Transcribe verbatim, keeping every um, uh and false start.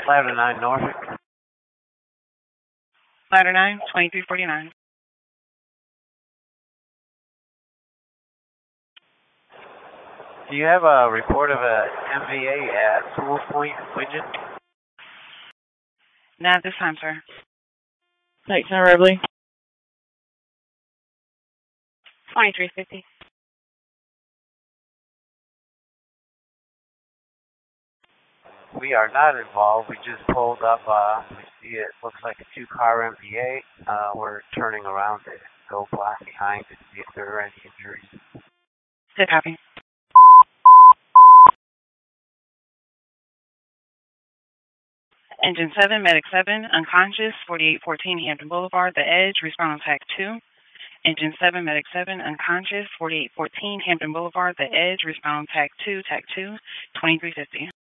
Ladder nine Norfolk. Ladder nine, twenty-three forty-nine. Do you have a report of a M V A at Pool Point, Widgeon? Not at this time, sir. nineteen Reveille. twenty-three fifty. We are not involved. We just pulled up. Uh, we see it looks like a two-car M V A. Uh, we're turning around to go black behind to see if there are any injuries. Good copy. Engine seven, Medic seven, unconscious, forty-eight fourteen Hampton Boulevard, The Edge, respond on T A C two. Engine seven, Medic seven, unconscious, forty-eight fourteen Hampton Boulevard, The Edge, respond on T A C two, T A C two, twenty-three fifty.